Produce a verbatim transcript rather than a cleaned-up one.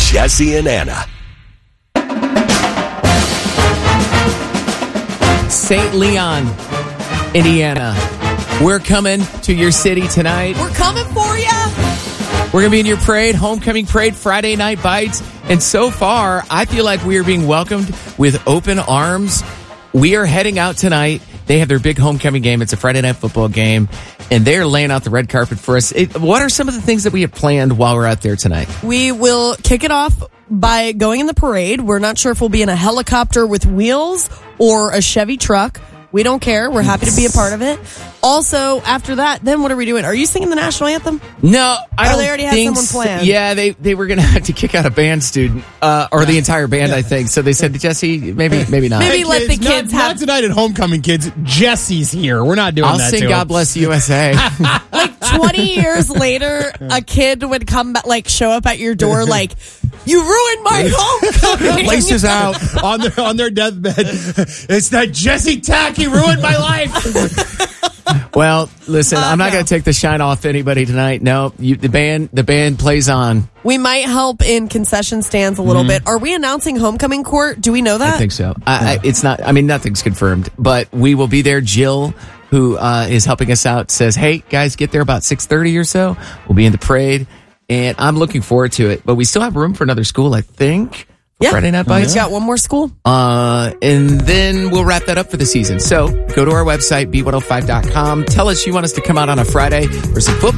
Jesse and Anna. Saint Leon, Indiana. We're coming to your city tonight. We're coming for ya. We're going to be in your parade, homecoming parade, Friday Night Bites. And so far, I feel like we are being welcomed with open arms. We are heading out tonight. They have their big homecoming game. It's a Friday night football game. And they're laying out the red carpet for us. It, what are some of the things that we have planned while we're out there tonight? We will kick it off by going in the parade. We're not sure if we'll be in a helicopter with wheels or a Chevy truck. We don't care. We're happy to be a part of it. Also, after that, then what are we doing? Are you singing the national anthem? No, I or don't they already had think someone so. planned? Yeah, they, they were going to have to kick out a band student, uh, or the entire band, I think. So they said, Jesse, maybe maybe not. Maybe Hey, let the kids, kids not, have... not tonight at homecoming, kids. Jesse's here. We're not doing I'll that sing to God him. Bless U S A. Like twenty years later, a kid would come back, like show up at your door like, you ruined my homecoming. Laces out. on their on their deathbed. It's that Jesse Tack. He ruined my life. Well, listen, Uh, I'm not no. going to take the shine off anybody tonight. No, you, the band the band plays on. We might help in concession stands a little bit. Are we announcing homecoming court? Do we know that? I think so. I, I, it's not. I mean, nothing's confirmed, but we will be there. Jill, who uh, is helping us out, says, "Hey guys, get there about six thirty or so. We'll be in the parade." And I'm looking forward to it. But we still have room for another school, I think. Yeah. Friday Night Bites. We've got one more school. Uh, and then we'll wrap that up for the season. So go to our website, B one oh five dot com. Tell us you want us to come out on a Friday for some football.